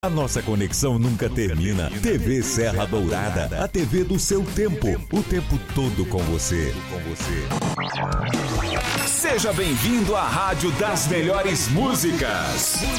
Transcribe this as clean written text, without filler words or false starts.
A nossa conexão nunca termina. TV Serra Dourada, a TV do seu tempo, o tempo todo com você. Seja bem-vindo à Rádio das Melhores Músicas.